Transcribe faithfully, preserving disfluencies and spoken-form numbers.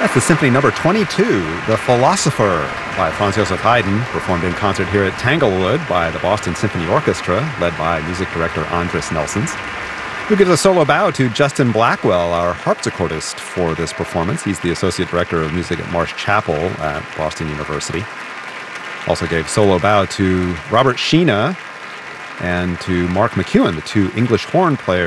That's the Symphony Number twenty-two, The Philosopher, by Franz Joseph Haydn, performed in concert here at Tanglewood by the Boston Symphony Orchestra, led by music director Andris Nelsons. Who gives a solo bow to Justin Blackwell, our harpsichordist, for this performance. He's the Associate Director of Music at Marsh Chapel at Boston University. Also gave solo bow to Robert Sheena and to Mark McEwen, the two English horn players